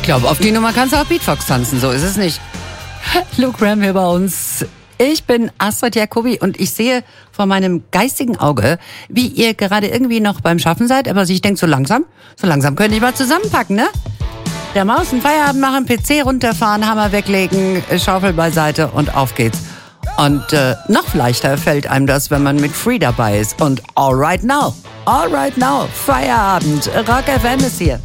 glaube, auf die Nummer kannst du auch Beatbox tanzen, so ist es nicht. Luke Ram hier bei uns. Ich bin Astrid Jacobi und ich sehe vor meinem geistigen Auge, wie ihr gerade irgendwie noch beim Schaffen seid, aber ich denke, so langsam könnt ihr mal zusammenpacken, ne? Der Maus einen Feierabend machen, PC runterfahren, Hammer weglegen, Schaufel beiseite und auf geht's. Und noch leichter fällt einem das, wenn man mit Free dabei ist. Und all right now, Feierabend, Rock FM ist hier.